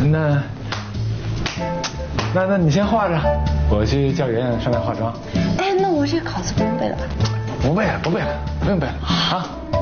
那你先画着，我去叫圆圆上来化妆。 哎，那我这稿子不用背了吧？ 不背了，不用背了啊。